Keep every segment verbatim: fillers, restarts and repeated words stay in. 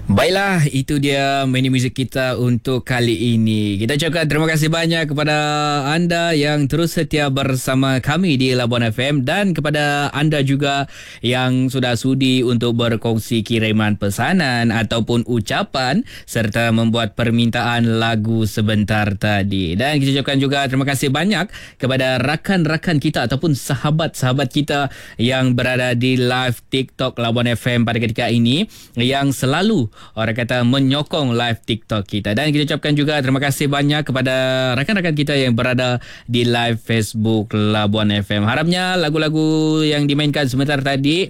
Baiklah, itu dia menu muzik kita untuk kali ini. Kita ucapkan terima kasih banyak kepada anda yang terus setia bersama kami di Labuan F M dan kepada anda juga yang sudah sudi untuk berkongsi kiriman pesanan ataupun ucapan serta membuat permintaan lagu sebentar tadi. Dan kita ucapkan juga terima kasih banyak kepada rakan-rakan kita ataupun sahabat-sahabat kita yang berada di live TikTok Labuan F M pada ketika ini yang selalu orang kata menyokong live TikTok kita. Dan kita ucapkan juga terima kasih banyak kepada rakan-rakan kita yang berada di live Facebook Labuan F M. Harapnya lagu-lagu yang dimainkan sebentar tadi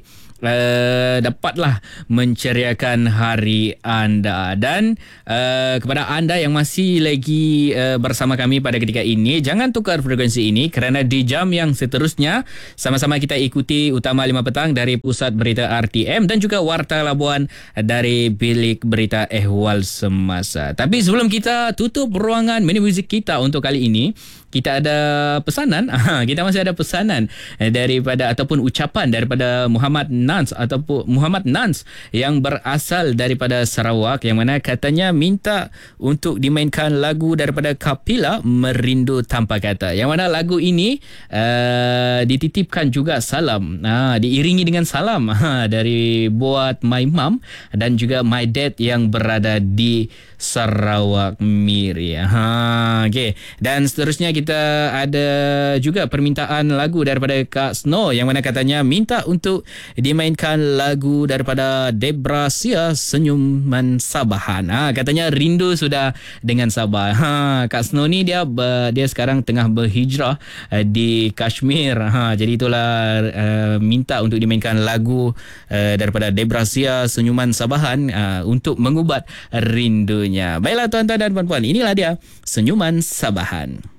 Uh, dapatlah menceriakan hari anda. Dan uh, kepada anda yang masih lagi uh, bersama kami pada ketika ini, jangan tukar frekuensi ini kerana di jam yang seterusnya sama-sama kita ikuti Utama lima Petang dari Pusat Berita R T M dan juga Warta Labuan dari Bilik Berita Ehwal Semasa. Tapi sebelum kita tutup ruangan menu muzik kita untuk kali ini, kita ada pesanan. Kita masih ada pesanan daripada ataupun ucapan daripada Muhammad Nans ataupun Muhammad Nans yang berasal daripada Sarawak, yang mana katanya minta untuk dimainkan lagu daripada Kapila Merindu Tanpa Kata, yang mana lagu ini uh, dititipkan juga salam, uh, diiringi dengan salam uh, dari buat my mom dan juga my dad yang berada di Sarawak Miri. Ha, okay. Dan seterusnya kita ada juga permintaan lagu daripada Kak Snow, yang mana katanya minta untuk dimainkan lagu daripada Debra Sia, Senyuman Sabahan. Ha, katanya rindu sudah dengan Sabah. Ha, Kak Snow ni dia dia sekarang tengah berhijrah uh, di Kashmir. Ha, jadi itulah uh, minta untuk dimainkan lagu uh, daripada Debra Sia, Senyuman Sabahan uh, untuk mengubat rindu. Baiklah tuan-tuan dan puan-puan, inilah dia Senyuman Sabahan.